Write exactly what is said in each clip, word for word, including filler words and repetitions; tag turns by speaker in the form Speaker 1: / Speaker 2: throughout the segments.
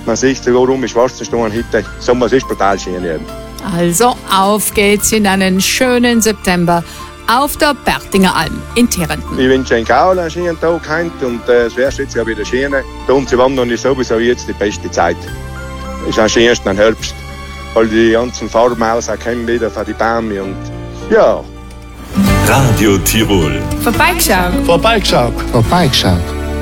Speaker 1: Man sieht sogar rum in schwarzen Stunden heute. Sommer ist brutal schön hier.
Speaker 2: Also auf geht's in einen schönen September auf der Bertinger Alm in Terenten.
Speaker 1: Ich wünsche Ihnen auch einen schönen Tag heute und äh, das wär's jetzt ja wieder schön. Bei uns im Wandern ist sowieso jetzt die beste Zeit. Ist am schönsten im Herbst, weil die ganzen Farben aus kommen wieder von den Bäumen und ja.
Speaker 3: Radio Tirol.
Speaker 2: Vorbeigeschaut.
Speaker 4: Vorbeigeschaut. Vorbeigeschaut.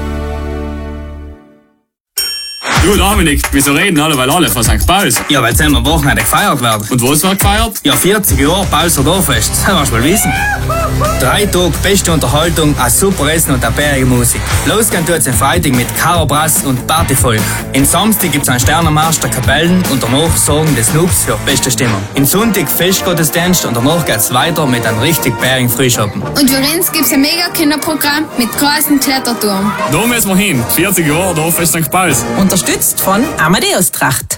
Speaker 5: Du Dominik, wieso reden alle, weil alle von Sankt Pauls?
Speaker 6: Ja, weil es am Wochenende gefeiert wird.
Speaker 5: Und wo es wird gefeiert?
Speaker 6: Ja, vierzig Jahre Paulser Dorffest, das willst du mal wissen. Drei Tage beste Unterhaltung, ein super Essen und eine bärige Musik. Losgehen tut's am Freitag mit Karo Brass und Partyvolk. Am Samstag gibt's einen Sternenmarsch der Kapellen und danach sorgen des Snoops für beste Stimmung. Am Sonntag Festgottesdienst und danach geht's weiter mit einem richtig bärigen Frühschoppen.
Speaker 7: Und für uns gibt's ein mega Kinderprogramm mit großen Kletterturm.
Speaker 5: Da müssen wir hin, vierzig Jahre Dorffest Sankt Pauls.
Speaker 8: Unterstützt von Amadeus Tracht.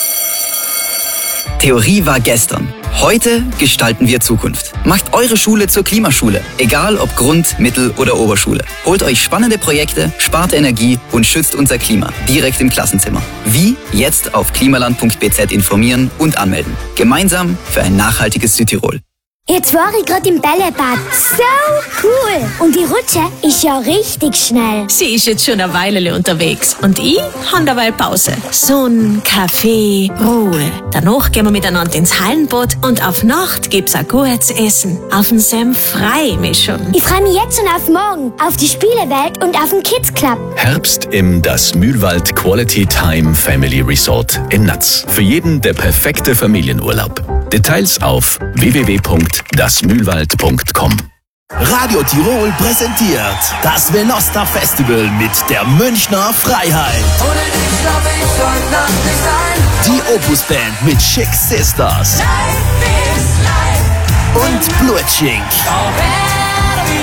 Speaker 9: Theorie war gestern. Heute gestalten wir Zukunft. Macht eure Schule zur Klimaschule. Egal ob Grund-, Mittel- oder Oberschule. Holt euch spannende Projekte, spart Energie und schützt unser Klima. Direkt im Klassenzimmer. Wie? Jetzt auf klimaland punkt b z informieren und anmelden. Gemeinsam für ein nachhaltiges Südtirol.
Speaker 10: Jetzt war ich gerade im Bällebad. So cool. Und die Rutsche ist ja richtig schnell.
Speaker 8: Sie ist jetzt schon eine Weile unterwegs und ich habe dabei Pause. Sonn, Kaffee, Ruhe. Danach gehen wir miteinander ins Hallenbad und auf Nacht gibt's ein gutes Essen. Auf den Senf frei Mischung.
Speaker 10: Ich freue mich jetzt schon auf morgen, auf die Spielewelt und auf den Kids Club.
Speaker 3: Herbst im Das Mühlwald Quality Time Family Resort in Natz. Für jeden der perfekte Familienurlaub. Details auf w w w punkt das mühlwald punkt com.
Speaker 11: Radio Tirol präsentiert das Venosta Festival mit der Münchner Freiheit.
Speaker 12: Ohne dich schlaf ich heute Nacht nicht ein.
Speaker 11: Die Opus Band mit Chick Sisters.
Speaker 12: Life is life.
Speaker 11: Und Blutschink.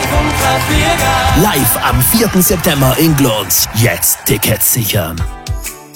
Speaker 12: Oh,
Speaker 11: live am vierten September in Glons. Jetzt Tickets sichern.